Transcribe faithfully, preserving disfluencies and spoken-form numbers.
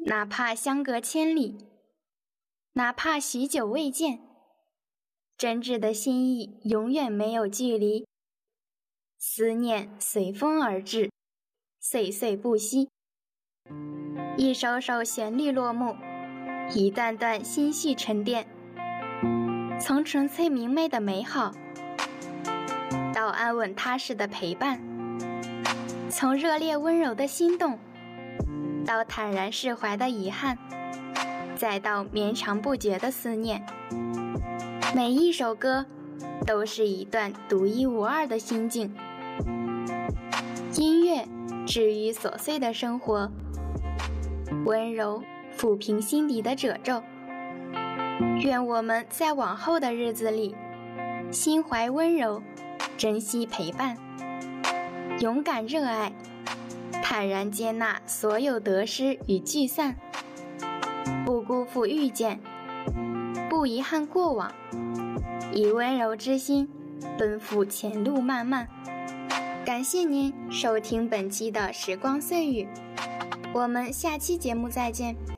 哪怕相隔千里，哪怕许久未见，真挚的心意永远没有距离。思念随风而至，岁岁不息。一首首旋律落幕，一段段心绪沉淀，从纯粹明媚的美好，到安稳踏实的陪伴，从热烈温柔的心动，到坦然释怀的遗憾，再到绵长不绝的思念。每一首歌都是一段独一无二的心境。音乐治愈琐碎的生活，温柔抚平心底的褶皱。愿我们在往后的日子里，心怀温柔，珍惜陪伴，勇敢热爱，坦然接纳所有得失与聚散，不辜负遇见，不遗憾过往，以温柔之心奔赴前路漫漫。感谢您收听本期的时光碎语，我们下期节目再见。